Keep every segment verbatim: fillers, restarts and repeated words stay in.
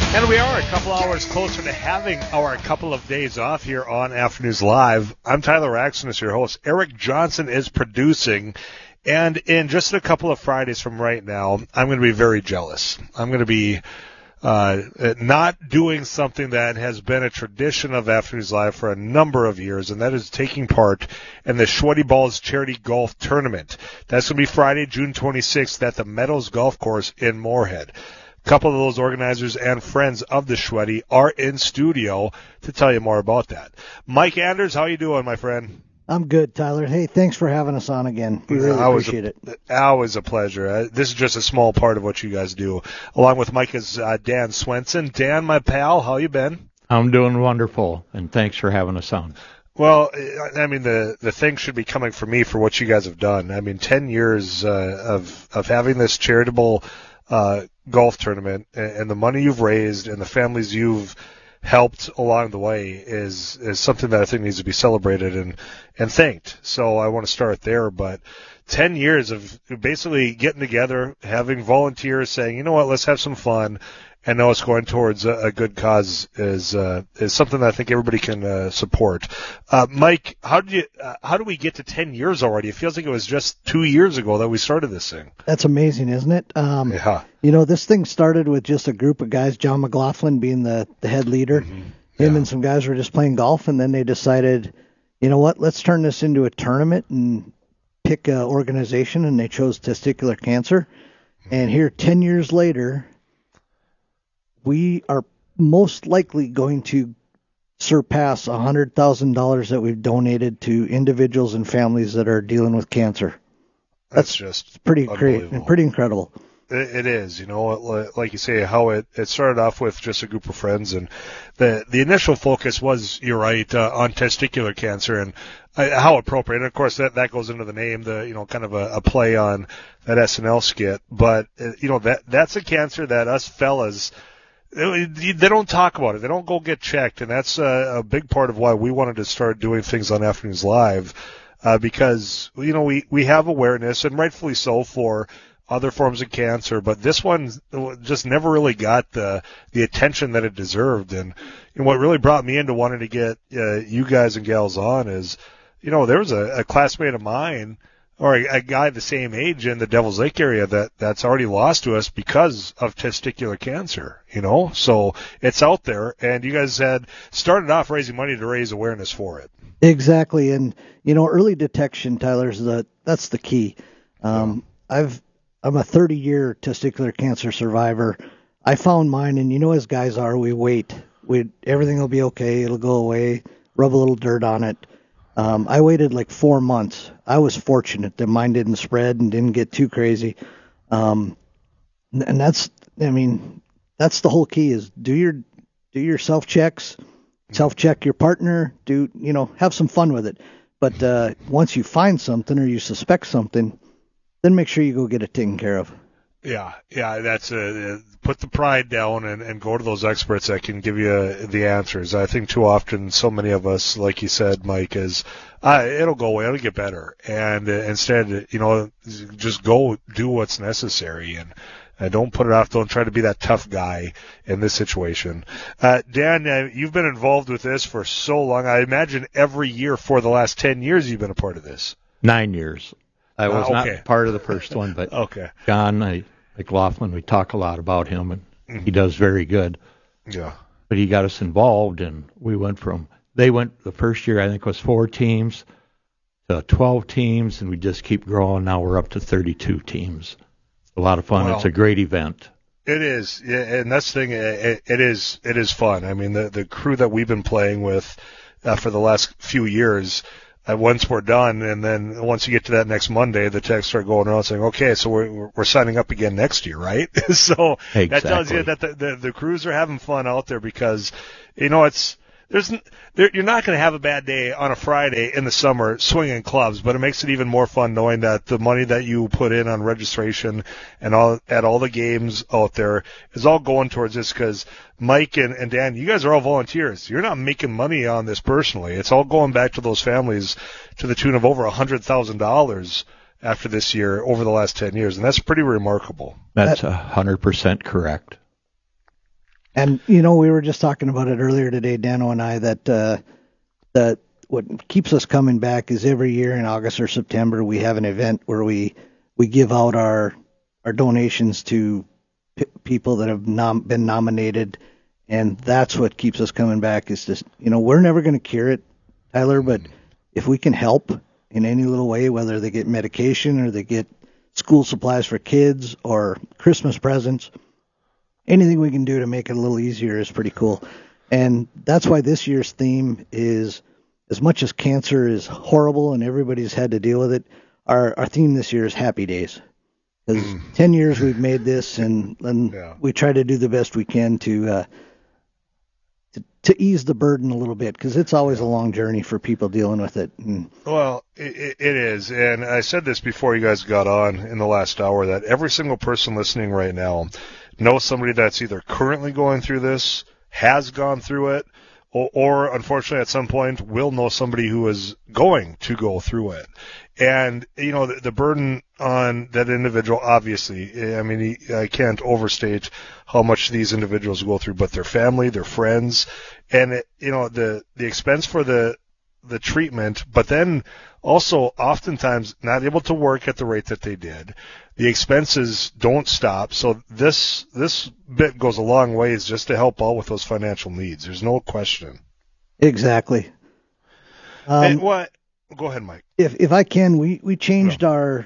And we are a couple hours closer to having our couple of days off here on Afternoons Live. I'm Tyler Axon, your host. Eric Johnson is producing. And in just a couple of Fridays from right now, I'm going to be very jealous. I'm going to be uh, not doing something that has been a tradition of Afternoons Live for a number of years, and that is taking part in the Sweaty Balls Charity Golf Tournament. That's going to be Friday, June twenty-sixth at the Meadows Golf Course in Moorhead. A couple of those organizers and friends of the Sweaty are in studio to tell you more about that. Mike Anders, how you doing, my friend? I'm good, Tyler. Hey, thanks for having us on again. We really appreciate a, it. Always a pleasure. Uh, this is just a small part of what you guys do. Along with Mike is uh, Dan Swenson. Dan, my pal, how you been? I'm doing wonderful, and thanks for having us on. Well, I mean, the, the thanks should be coming from me for what you guys have done. I mean, ten years uh, of, of having this charitable uh, golf tournament, and, and the money you've raised and the families you've helped along the way is is something that I think needs to be celebrated and and thanked. So I want to start there. But ten years of basically getting together, having volunteers saying, you know what, let's have some fun, and know it's going towards a, a good cause is uh, is something that I think everybody can uh, support. Uh, Mike, how did you uh, how do we get to ten years already? It feels like it was just two years ago that we started this thing. That's amazing, isn't it? Um, yeah. You know, this thing started with just a group of guys, John McLaughlin being the, the head leader. Mm-hmm. Yeah. Him and some guys were just playing golf, and then they decided, you know what, let's turn this into a tournament and pick an organization, and they chose Testicular Cancer. Mm-hmm. And here, ten years later, we are most likely going to surpass one hundred thousand dollars that we've donated to individuals and families that are dealing with cancer. That's, That's just pretty great and pretty incredible. It is, you know, like you say, how it, it started off with just a group of friends, and the the initial focus was, you're right, uh, on testicular cancer, and uh, how appropriate. And of course, that, that goes into the name, the you know, kind of a, a play on that S N L skit. But uh, you know, that that's a cancer that us fellas, they don't talk about it. They don't go get checked, and that's a, a big part of why we wanted to start doing things on Afternoons Live, uh, because you know we we have awareness, and rightfully so, for other forms of cancer, but this one just never really got the the attention that it deserved. And, and what really brought me into wanting to get uh, you guys and gals on is, you know, there was a, a classmate of mine, or a, a guy the same age in the Devil's Lake area that that's already lost to us because of testicular cancer, you know? So it's out there, and you guys had started off raising money to raise awareness for it. Exactly. And, you know, early detection, Tyler, is the, that's the key. Um, yeah. I've, I'm a thirty-year testicular cancer survivor. I found mine, and you know, as guys are, we wait. We everything will be okay. It'll go away. Rub a little dirt on it. Um, I waited like four months. I was fortunate that mine didn't spread and didn't get too crazy. Um, and that's, I mean, that's the whole key: is do your do your self checks, self check your partner. Do you know? Have some fun with it. But uh, once you find something or you suspect something, then make sure you go get it taken care of. Yeah, yeah, that's uh, put the pride down and, and go to those experts that can give you uh, the answers. I think too often, so many of us, like you said, Mike, is uh, it'll go away, it'll get better, and uh, instead, you know, just go do what's necessary, and uh, don't put it off. Don't try to be that tough guy in this situation. Uh, Dan, uh, you've been involved with this for so long. I imagine every year for the last ten years you've been a part of this. Nine years. I was uh, okay. not part of the first one, but okay. John I, McLaughlin, we talk a lot about him, and mm-hmm. he does very good. Yeah. But he got us involved, and we went from, they went, the first year I think was four teams to twelve teams, and we just keep growing. Now we're up to thirty-two teams. It's a lot of fun. Wow. It's a great event. It is, yeah, and that's the thing, it, it is it is fun. I mean, the, the crew that we've been playing with uh, for the last few years, Uh, once we're done, and then once you get to that next Monday, the texts start going around saying, okay, so we're we're signing up again next year, right? so exactly. That tells you that the, the, the crews are having fun out there, because, you know, it's there's there, you're not going to have a bad day on a Friday in the summer swinging clubs, but it makes it even more fun knowing that the money that you put in on registration and all at all the games out there is all going towards this, because Mike and, and Dan, you guys are all volunteers. You're not making money on this personally. It's all going back to those families to the tune of over one hundred thousand dollars after this year over the last ten years, and that's pretty remarkable. That's one hundred percent correct. And, you know, we were just talking about it earlier today, Dano and I, that uh, that what keeps us coming back is every year in August or September we have an event where we we give out our our donations to p- people that have nom- been nominated, and that's what keeps us coming back. Is just, you know, we're never going to cure it, Tyler, but if we can help in any little way, whether they get medication or they get school supplies for kids or Christmas presents, anything we can do to make it a little easier is pretty cool. And that's why this year's theme is, as much as cancer is horrible and everybody's had to deal with it, our, our theme this year is Happy Days. Because mm. ten years we've made this, and, and yeah. we try to do the best we can to uh, to, to ease the burden a little bit, because it's always a long journey for people dealing with it. And, well, it, it is. And I said this before you guys got on in the last hour, that every single person listening right now knows somebody that's either currently going through this, has gone through it, or, or unfortunately at some point will know somebody who is going to go through it. And, you know, the, the burden on that individual, obviously, I mean, I can't overstate how much these individuals go through, but their family, their friends, and, it, you know, the, the expense for the, the treatment, but then also oftentimes not able to work at the rate that they did. The expenses don't stop. So this, this bit goes a long ways just to help out with those financial needs. There's no question. Exactly. Um, and what? Go ahead, Mike. If if I can, we, we changed no. our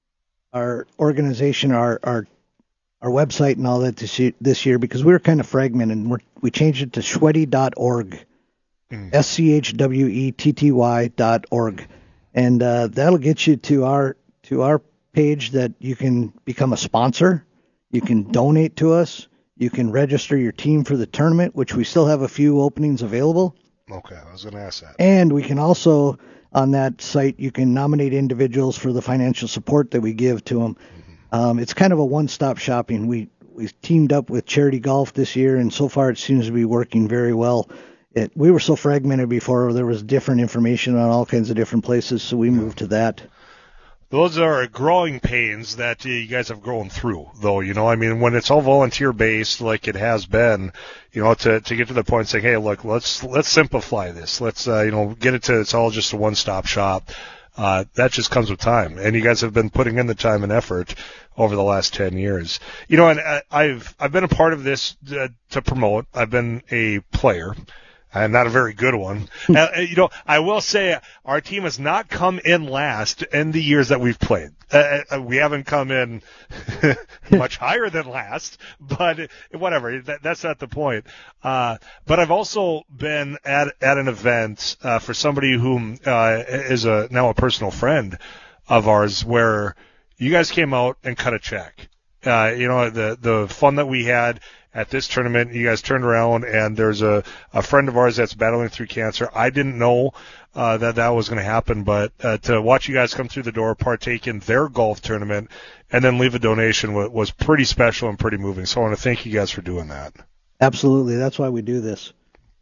our organization, our our our website and all that this year, this year because we were kind of fragmented. And we're, we changed it to schwetty dot org, mm. S C H W E T T Y dot org, and uh, that'll get you to our to our page that you can become a sponsor, you can donate to us, you can register your team for the tournament, which we still have a few openings available. Okay, I was going to ask that. And we can also, on that site, you can nominate individuals for the financial support that we give to them. Mm-hmm. Um, it's kind of a one-stop shopping. We we teamed up with Charity Golf this year, and so far it seems to be working very well. It, we were so fragmented before, there was different information on all kinds of different places, so we yeah. moved to that. Those are growing pains that uh, you guys have grown through, though, you know. I mean, when it's all volunteer-based like it has been, you know, to, to get to the point saying, hey, look, let's let's simplify this. Let's, uh, you know, get it to it's all just a one-stop shop. Uh, that just comes with time. And you guys have been putting in the time and effort over the last ten years. You know, and I, I've I've been a part of this uh, to promote. I've been a player. I'm not a very good one. uh, you know, I will say our team has not come in last in the years that we've played. Uh, we haven't come in much higher than last, but whatever. That, that's not the point. Uh, but I've also been at at an event uh, for somebody whom uh, is a now a personal friend of ours, where you guys came out and cut a check. Uh, you know, the the fun that we had at this tournament, you guys turned around, and there's a, a friend of ours that's battling through cancer. I didn't know uh, that that was going to happen, but uh, to watch you guys come through the door, partake in their golf tournament, and then leave a donation was, was pretty special and pretty moving. So I want to thank you guys for doing that. Absolutely. That's why we do this.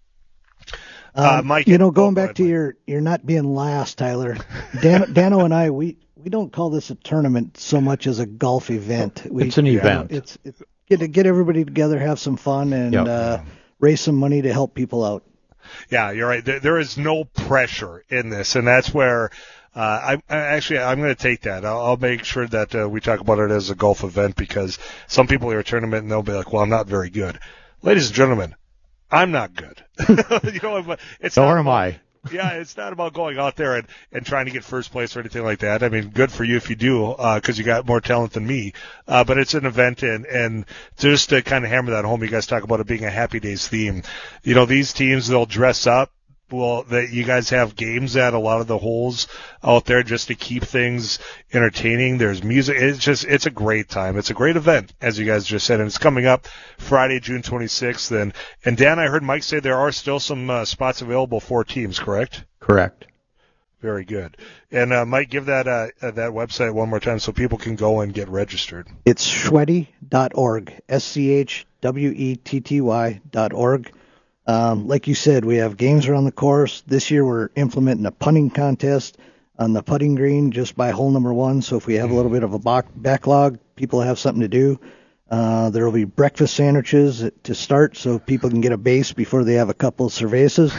Um, uh, Mike, you know, going oh, back to Mike. your your not being last, Tyler, Dan, Dano and I, we, we don't call this a tournament so much as a golf event. We, it's an event. Know, it's, it's Get to get everybody together, have some fun, and yep. uh, raise some money to help people out. Yeah, you're right. There, there is no pressure in this, and that's where uh, I, I actually I'm going to take that. I'll, I'll make sure that uh, we talk about it as a golf event, because some people hear a tournament and they'll be like, "Well, I'm not very good." Ladies and gentlemen, I'm not good. you know, it's Nor not am I. Yeah, it's not about going out there and, and trying to get first place or anything like that. I mean, good for you if you do, because uh, you got more talent than me. Uh, but it's an event, and, and just to kind of hammer that home, you guys talk about it being a Happy Days theme. You know, these teams, they'll dress up. Well, that you guys have games at a lot of the holes out there just to keep things entertaining. There's music. It's just, it's a great time. It's a great event, as you guys just said, and it's coming up Friday, June twenty-sixth. And, and Dan, I heard Mike say there are still some uh, spots available for teams, correct? Correct. Very good. And uh, Mike, give that uh, that website one more time so people can go and get registered. It's schwetty dot org, S C H W E T T Y dot org. Um, like you said, we have games around the course. This year we're implementing a punting contest on the putting green just by hole number one. So if we have a little bit of a back- backlog, people have something to do. Uh, there will be breakfast sandwiches to start so people can get a base before they have a couple of cervezas.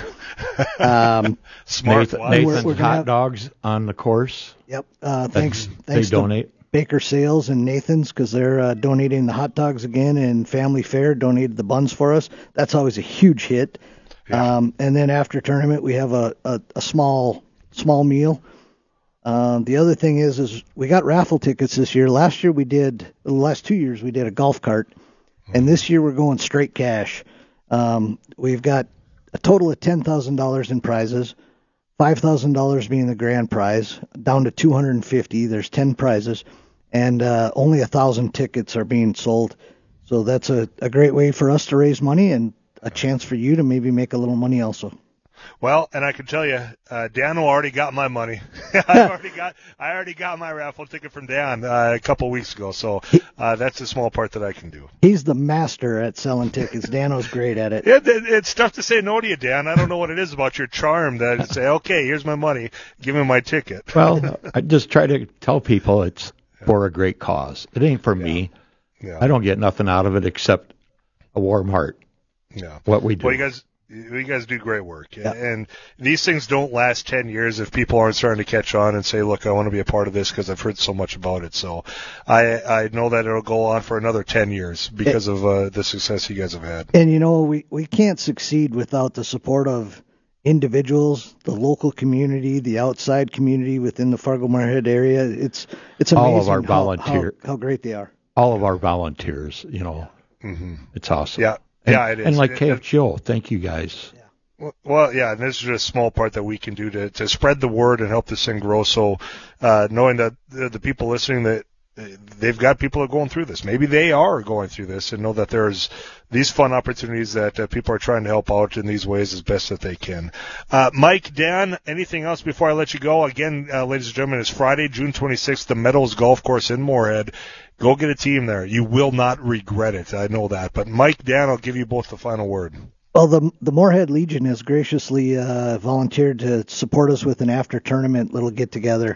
Um, Smart. Nathan, Nathan's We're- we're gonna hot have- dogs on the course. Yep. Uh, thanks. They thanks to donate. Baker Sales and Nathan's because they're uh, donating the hot dogs again, and Family Fare donated the buns for us. That's always a huge hit. Yeah. Um, and then after tournament, we have a, a, a small small meal. Um, the other thing is, is we got raffle tickets this year. Last year we did, the last two years we did a golf cart, and this year we're going straight cash. Um, we've got a total of ten thousand dollars in prizes, five thousand dollars being the grand prize, down to two hundred fifty. There's ten prizes, and uh, only a thousand tickets are being sold. So that's a, a great way for us to raise money and a chance for you to maybe make a little money also. Well, and I can tell you, uh, Dan already got my money. I already got, I already got my raffle ticket from Dan uh, a couple of weeks ago. So uh, that's a small part that I can do. He's the master at selling tickets. Dano's great at it. It, it, it's tough to say no to you, Dan. I don't know what it is about your charm that you say, okay, here's my money, give me my ticket. Well, I just try to tell people it's for a great cause. It ain't for me. Yeah. I don't get nothing out of it except a warm heart. Yeah. What we do. Well, you guys, you guys do great work, Yeah. and these things don't last ten years if people aren't starting to catch on and say, "Look, I want to be a part of this because I've heard so much about it." So, I I know that it'll go on for another ten years because of uh, the success you guys have had. And you know, we, we can't succeed without the support of individuals, the local community, the outside community within the Fargo-Moorhead area. It's it's amazing All of our how- volunteer- how, how great they are. All of our volunteers, you know, Mm-hmm. it's awesome. Yeah, And, yeah, it is. and like It- K F it- G O, thank you guys. Well, well, yeah, and this is just a small part that we can do to, to spread the word and help this thing grow. So, uh, knowing that the, the people listening, that uh, they've got people that are going through this. Maybe they are going through this, and know that there's these fun opportunities that uh, people are trying to help out in these ways as best that they can. Uh, Mike, Dan, anything else before I let you go? Again, uh, ladies and gentlemen, it's Friday, June twenty-sixth, the Meadows Golf Course in Moorhead. Go get a team there. You will not regret it. I know that. But Mike, Dan, I'll give you both the final word. Well, the the Moorhead Legion has graciously uh, volunteered to support us with an after tournament little get together.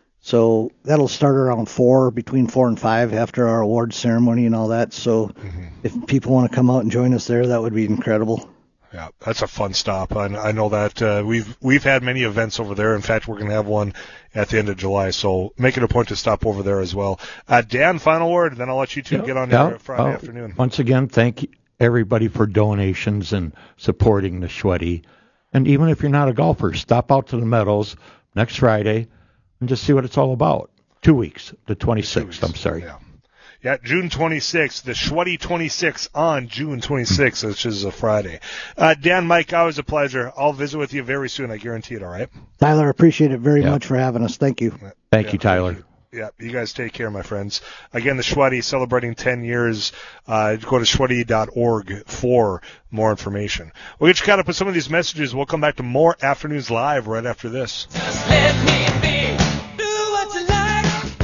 So that'll start around four, between four and five, after our awards ceremony and all that. So Mm-hmm. if people want to come out and join us there, that would be incredible. Yeah, that's a fun stop. I, I know that uh, we've we've had many events over there. In fact, we're going to have one at the end of July. So make it a point to stop over there as well. Uh, Dan, final word, then I'll let you two get on Yeah. there Friday Oh, afternoon. Once again, thank everybody for donations and supporting the Schweddy. And even if you're not a golfer, stop out to the Meadows next Friday and just see what it's all about. Two weeks, the twenty-sixth, I'm sorry. Yeah. Yeah, June twenty-sixth, the Schweddy twenty-six on June twenty-sixth, which is a Friday. Uh, Dan, Mike, always a pleasure. I'll visit with you very soon. I guarantee it, all right? Tyler, appreciate it very Yeah. much for having us. Thank you. Thank Yeah, you, Tyler. Thank you. Yeah, you guys take care, my friends. Again, the Schweddy celebrating ten years. Uh, go to schweddy dot org for more information. We'll get you caught up with some of these messages. We'll come back to more Afternoons Live right after this. Just let me be. Do what you like.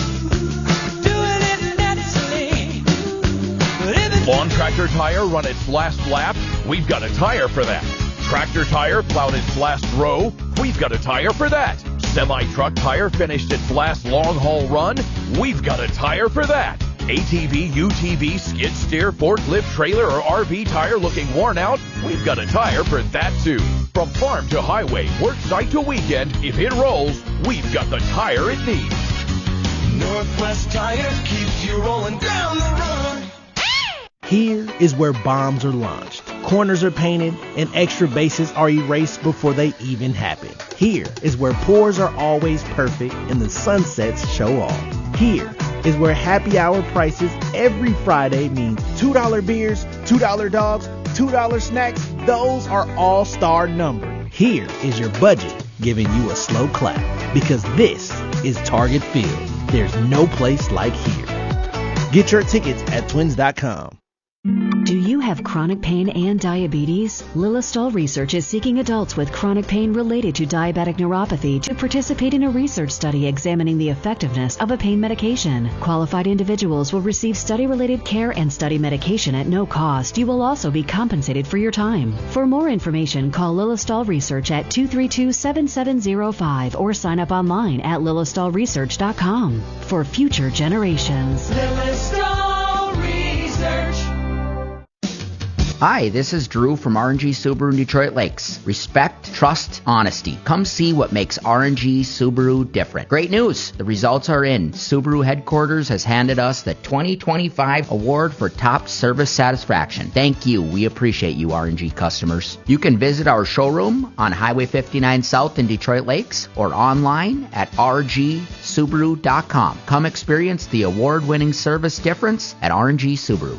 Do it naturally. But if it's Lawn Tractor Tire run its last lap? We've got a tire for that. Tractor Tire plowed its last row? We've got a tire for that. Semi-truck tire finished its last long-haul run? We've got a tire for that. A T V, U T V, skid steer, forklift, trailer, or R V tire looking worn out? We've got a tire for that too. From farm to highway, work site to weekend, if it rolls, we've got the tire it needs. Northwest Tire keeps you rolling down the run. Here is where bombs are launched, corners are painted, and extra bases are erased before they even happen. Here is where pours are always perfect and the sunsets show off. Here is where happy hour prices every Friday means two dollar beers, two dollar dogs, two dollar snacks. Those are all-star numbered. Here is your budget giving you a slow clap because this is Target Field. There's no place like here. Get your tickets at twins dot com. Do you have chronic pain and diabetes? Lilistol Research is seeking adults with chronic pain related to diabetic neuropathy to participate in a research study examining the effectiveness of a pain medication. Qualified individuals will receive study-related care and study medication at no cost. You will also be compensated for your time. For more information, call Lilistol Research at two three two, seven seven zero five or sign up online at lilistol research dot com. For future generations. Lilistol Research. Hi, this is Drew from R and G Subaru in Detroit Lakes. Respect, trust, honesty. Come see what makes R and G Subaru different. Great news! The results are in. Subaru headquarters has handed us the twenty twenty-five award for top service satisfaction. Thank you. We appreciate you, R and G customers. You can visit our showroom on Highway fifty-nine South in Detroit Lakes or online at r g subaru dot com. Come experience the award-winning service difference at R and G Subaru.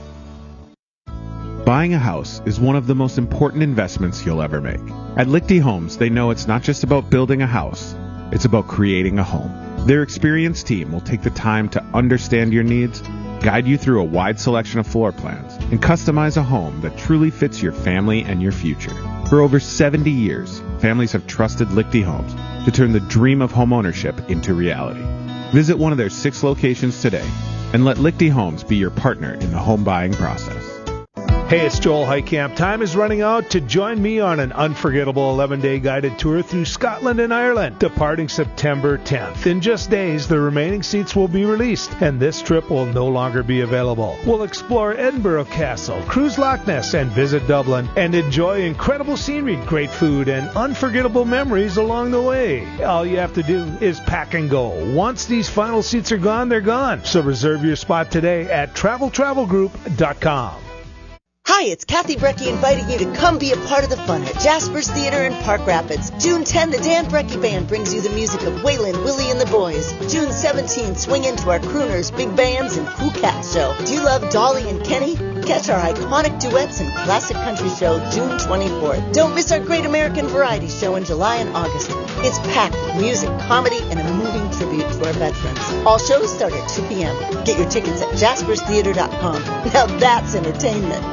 Buying a house is one of the most important investments you'll ever make. At Lichty Homes, they know it's not just about building a house, it's about creating a home. Their experienced team will take the time to understand your needs, guide you through a wide selection of floor plans, and customize a home that truly fits your family and your future. For over seventy years, families have trusted Lichty Homes to turn the dream of homeownership into reality. Visit one of their six locations today and let Lichty Homes be your partner in the home buying process. Hey, it's Joel Heitkamp. Time is running out to join me on an unforgettable eleven-day guided tour through Scotland and Ireland, departing September tenth. In just days, the remaining seats will be released, and this trip will no longer be available. We'll explore Edinburgh Castle, cruise Loch Ness, and visit Dublin, and enjoy incredible scenery, great food, and unforgettable memories along the way. All you have to do is pack and go. Once these final seats are gone, they're gone. So reserve your spot today at travel travel group dot com. Hi, it's Kathy Brecky inviting you to come be a part of the fun at Jasper's Theater in Park Rapids. June tenth, the Dan Brecky Band brings you the music of Waylon, Willie, and the Boys. June seventeenth, swing into our crooners, big bands, and cool cat show. Do you love Dolly and Kenny? Catch our iconic duets and classic country show June twenty-fourth. Don't miss our Great American Variety Show in July and August. It's packed with music, comedy, and a moving tribute to our veterans. All shows start at two p.m. Get your tickets at jaspers theater dot com. Now that's entertainment.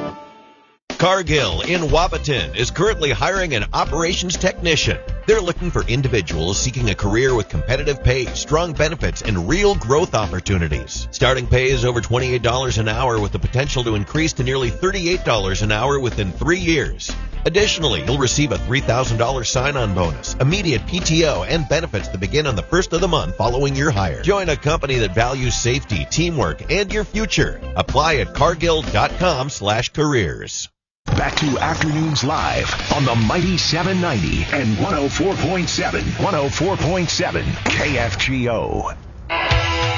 Cargill in Wapaton is currently hiring an operations technician. They're looking for individuals seeking a career with competitive pay, strong benefits, and real growth opportunities. Starting pay is over twenty-eight dollars an hour with the potential to increase to nearly thirty-eight dollars an hour within three years. Additionally, you'll receive a three thousand dollars sign-on bonus, immediate P T O, and benefits that begin on the first of the month following your hire. Join a company that values safety, teamwork, and your future. Apply at cargill dot com slash careers. Back to Afternoons Live on the Mighty seven ninety and one oh four point seven, one oh four point seven K F G O.